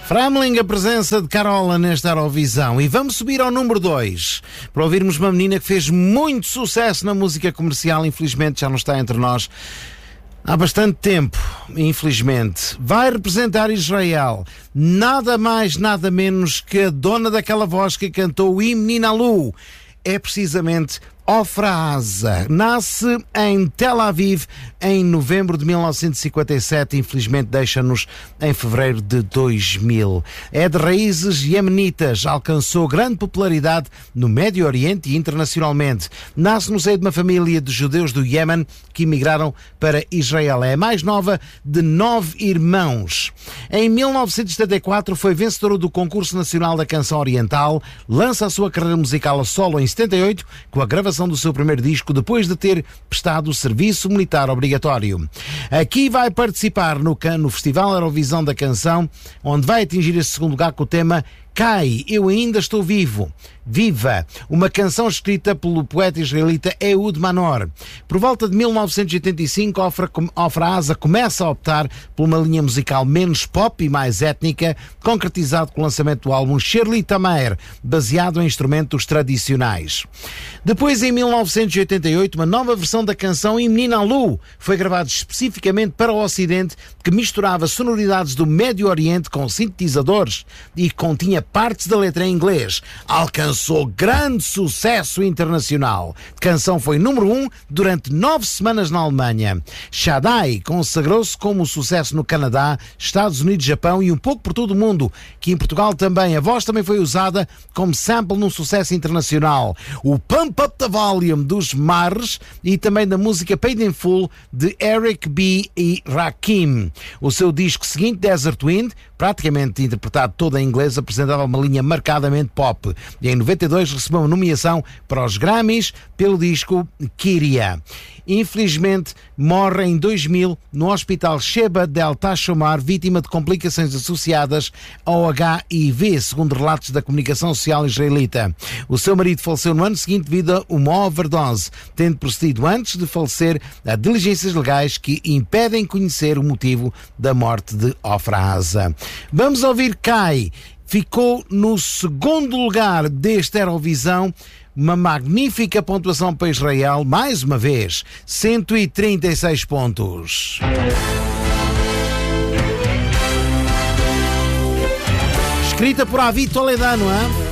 Framling, a presença de Carola nesta Eurovisão. E vamos subir ao número 2 para ouvirmos uma menina que fez muito sucesso na música comercial. Infelizmente já não está entre nós há bastante tempo, infelizmente. Vai representar Israel. Nada mais, nada menos que a dona daquela voz que cantou o hino Ninalu. É precisamente Ofra Haza. Nasce em Tel Aviv em novembro de 1957, infelizmente deixa-nos em fevereiro de 2000. É de raízes iemenitas, alcançou grande popularidade no Médio Oriente e internacionalmente. Nasce no seio de uma família de judeus do Iémen que emigraram para Israel. É a mais nova de 9 irmãos. Em 1974 foi vencedora do Concurso Nacional da Canção Oriental, lança a sua carreira musical a solo em 78 com a gravação do seu primeiro disco depois de ter prestado o serviço militar obrigatório. Aqui vai participar no Festival Eurovisão da Canção, onde vai atingir esse segundo lugar com o tema Cai, Eu Ainda Estou Vivo. Viva! Uma canção escrita pelo poeta israelita Ehud Manor. Por volta de 1985, Ofra Haza começa a optar por uma linha musical menos pop e mais étnica, concretizado com o lançamento do álbum Shirley Tamer, baseado em instrumentos tradicionais. Depois, em 1988, uma nova versão da canção Ninalu foi gravada especificamente para o Ocidente, que misturava sonoridades do Médio Oriente com sintetizadores e continha partes da letra em inglês. Alcançou grande sucesso internacional. A canção foi número 1 durante 9 semanas na Alemanha. Shaddai consagrou-se como sucesso no Canadá, Estados Unidos, Japão e um pouco por todo o mundo, que em Portugal também. A voz também foi usada como sample num sucesso internacional. O Pump Up the Volume dos Mars e também da música Paid in Full de Eric B. e Rakim. O seu disco seguinte, Desert Wind, praticamente interpretado todo em inglês, apresentava uma linha marcadamente pop. E em 92 recebeu uma nomeação para os Grammys pelo disco Kyria. Infelizmente, morre em 2000 no Hospital Sheba del Tashomar, vítima de complicações associadas ao HIV, segundo relatos da comunicação social israelita. O seu marido faleceu no ano seguinte devido a uma overdose, tendo procedido antes de falecer a diligências legais que impedem conhecer o motivo da morte de Ofra Haza. Vamos ouvir Kai. Ficou no segundo lugar desta Eurovisão. Uma magnífica pontuação para Israel, mais uma vez, 136 pontos. Escrita por Avi Toledano, hein?